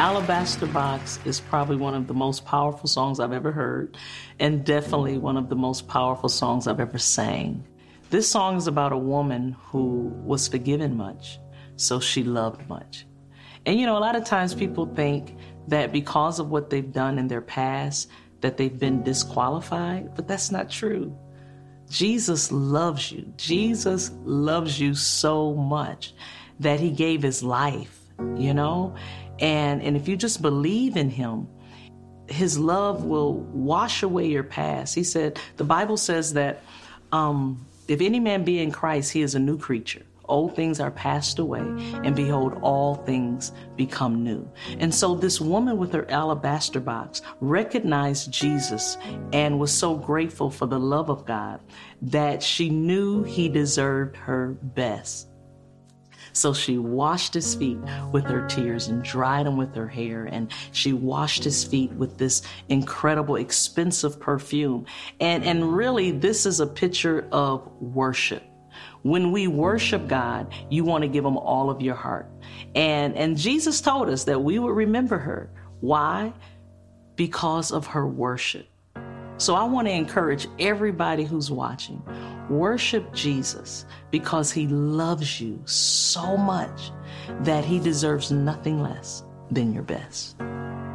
Alabaster Box is probably one of the most powerful songs I've ever heard, and definitely one of the most powerful songs I've ever sang. This song is about a woman who was forgiven much, so she loved much. And a lot of times people think that because of what they've done in their past, that they've been disqualified, but that's not true. Jesus loves you. Jesus loves you so much that he gave his life, And if you just believe in him, his love will wash away your past. He said, the Bible says that if any man be in Christ, he is a new creature. Old things are passed away, and behold, all things become new. And so this woman with her alabaster box recognized Jesus and was so grateful for the love of God that she knew he deserved her best. So she washed his feet with her tears and dried them with her hair. And she washed his feet with this incredible, expensive perfume. And really, this is a picture of worship. When we worship God, you want to give him all of your heart. And Jesus told us that we would remember her. Why? Because of her worship. So I want to encourage everybody who's watching, worship Jesus because he loves you so much that he deserves nothing less than your best.